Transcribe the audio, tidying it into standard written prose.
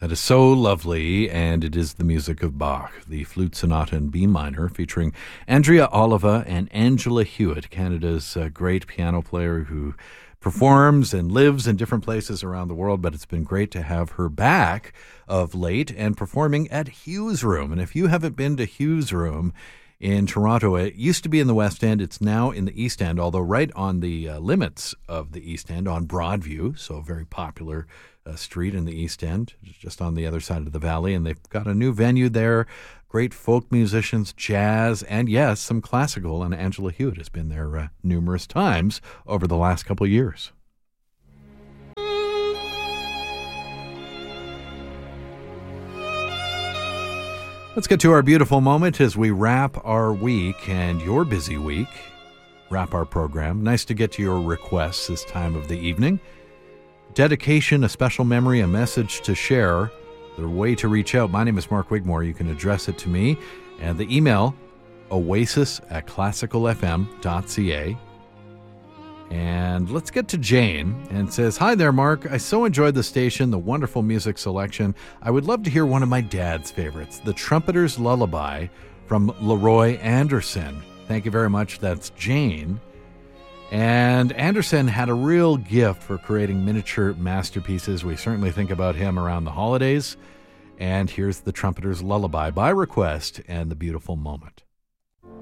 That is so lovely, and it is the music of Bach, the Flute Sonata in B minor, featuring Andrea Oliva and Angela Hewitt, Canada's great piano player who performs and lives in different places around the world, but it's been great to have her back of late and performing at Hughes Room. And if you haven't been to Hughes Room in Toronto, it used to be in the West End. It's now in the East End, although right on the limits of the East End on Broadview, so a very popular street in the East End, just on the other side of the valley. And they've got a new venue there, great folk musicians, jazz, and yes, some classical. And Angela Hewitt has been there numerous times over the last couple of years. Let's get to our beautiful moment as we wrap our week and your busy week. Wrap our program. Nice to get to your requests this time of the evening. Dedication, a special memory, a message to share. The way to reach out. My name is Mark Wigmore. You can address it to me. And the email, oasis@classicalfm.ca. And let's get to Jane, and says, "Hi there, Mark. I so enjoyed the station, the wonderful music selection. I would love to hear one of my dad's favorites, The Trumpeter's Lullaby from Leroy Anderson." Thank you very much. That's Jane. And Anderson had a real gift for creating miniature masterpieces. We certainly think about him around the holidays. And here's The Trumpeter's Lullaby by request and the beautiful moment.